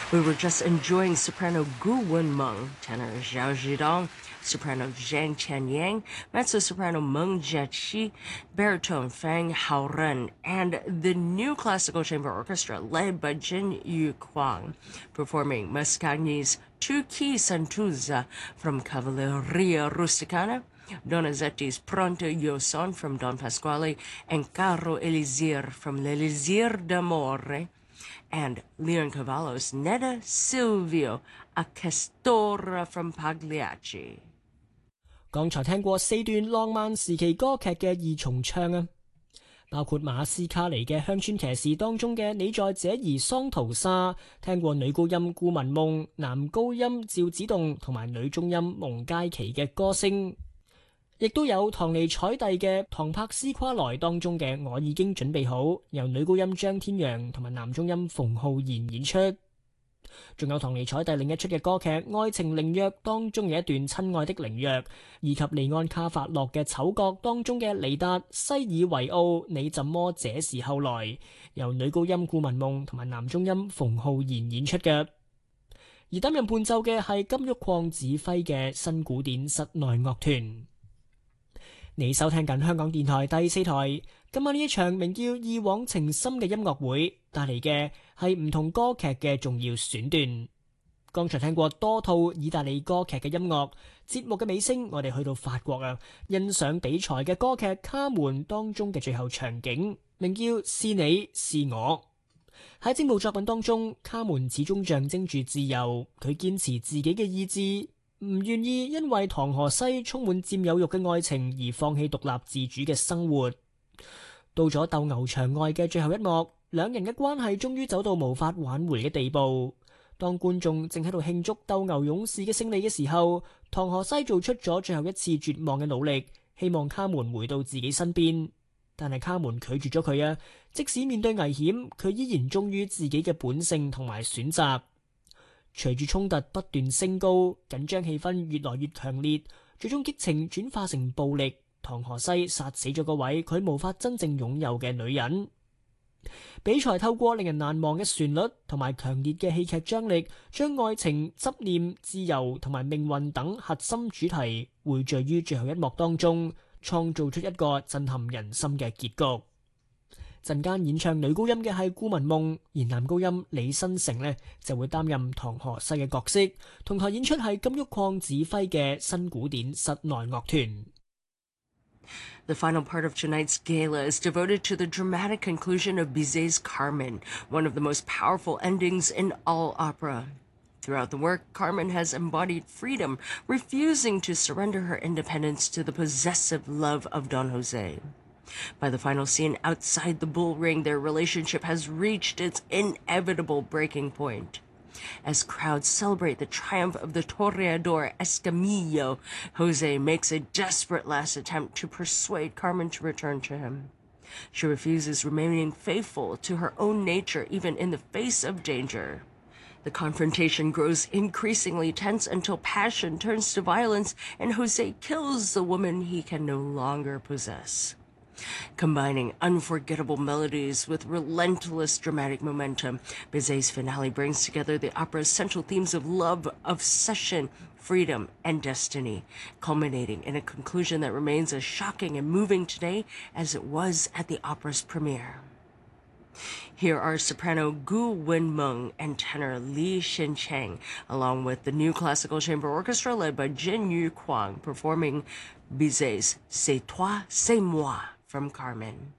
We were just enjoying soprano Gu Wenmeng, tenor Zhao Zhidong, soprano Zhang Qianyang, mezzo-soprano Meng Jieqi, baritone Fang Haoren, and the new classical chamber orchestra led by Jin Yu Kwang, performing Mascagni's Tu-Chi Santuza from Cavalleria Rusticana, Donizetti's Pronto Io Son from Don Pasquale, and Caro Elisir from L'Elisir d'Amore, and Leoncavallo's Neda Silvio a Castora from Pagliacci。 剛才聽過4段浪漫時期歌劇嘅二重唱啊，包括馬斯卡尼嘅《鄉村騎士》當中嘅你在這兒桑圖沙，聽過女高音顧文夢、男高音趙子棟同埋女中音蒙佳琪嘅歌聲，亦都有唐尼采蒂嘅《唐柏斯夸萊》當中嘅我已經準備好，由女高音張天陽同埋男中音馮浩然演出。仲有唐尼采蒂另一出嘅歌劇《愛情靈藥》當中有一段親愛的靈藥，以及利安卡法洛嘅《丑角》當中嘅尼達西爾維奧你怎麼這時候來，由女高音顧文夢同埋男中音馮浩然演出嘅。而擔任伴奏嘅係金玉礦指揮嘅新古典室內樂團。你收聽緊香港電台第4台，今晚呢一場名叫《一往情深》嘅音樂會，帶嚟嘅係唔同歌劇嘅重要選段。剛才聽過多套意大利歌劇嘅音樂，節目嘅尾聲我哋去到法國啊，欣賞比賽嘅歌劇《卡門》當中嘅最後場景，名叫《是你是我》。喺整部作品當中，卡門始終象徵住自由，佢堅持自己嘅意志，唔願意因為唐荷西充滿佔有欲嘅愛情而放棄獨立自主嘅生活。到咗鬥牛場外嘅最後一幕，兩人嘅關係終於走到無法挽回嘅地步。當觀眾正喺度慶祝鬥牛勇士嘅勝利嘅時候，唐荷西做出咗最後一次絕望嘅努力，希望卡門回到自己身邊。但係卡門拒絕咗佢啊！即使面對危險，佢依然忠於自己嘅本性同埋選擇。隨住衝突不斷升高，緊張氣氛越來越強烈，最終激情轉化成暴力。唐荷西殺死咗嗰位佢無法真正擁有嘅女人。比賽透過令人難忘嘅旋律同埋強烈嘅戲劇張力，將愛情、執念、自由同埋命運等核心主題匯聚於最後一幕當中，創造出一個震撼人心嘅結局。陣間演唱女高音嘅係顧文夢，而男高音李新成呢就會擔任唐荷西嘅角色。同台演出係金玉礦指揮嘅新古典室內樂團。 The final part of tonight's gala is devoted to the dramatic conclusion of Bizet's Carmen, one of the most powerful endings in all opera. Throughout the work, Carmen has embodied freedom, refusing to surrender her independence to the possessive love of Don Jose. By the final scene outside the bull ring, their relationship has reached its inevitable breaking point. As crowds celebrate the triumph of the toreador Escamillo, Jose makes a desperate last attempt to persuade Carmen to return to him. She refuses, remaining faithful to her own nature even in the face of danger. The confrontation grows increasingly tense until passion turns to violence and Jose kills the woman he can no longer possess. Combining unforgettable melodies with relentless dramatic momentum, Bizet's finale brings together the opera's central themes of love, obsession, freedom, and destiny, culminating in a conclusion that remains as shocking and moving today as it was at the opera's premiere. Here are soprano Gu Wenmeng and tenor Li Xincheng, along with the new classical chamber orchestra led by Jin Yu Kwang, performing Bizet's C'est toi, c'est moi from Carmen.